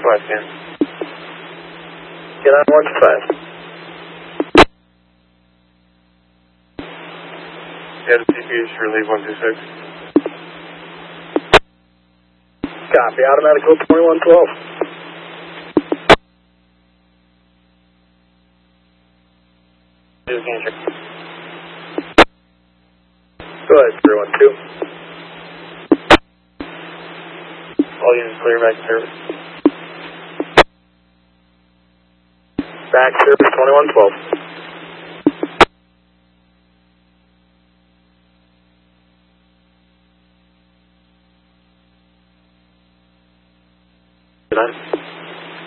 Dan. Get on 125. Yeah, the CPH relieve 126. Copy, automatic code 2112. Do the scan check. Go ahead, 312. All units clear back to service. Back service 2112. Good night.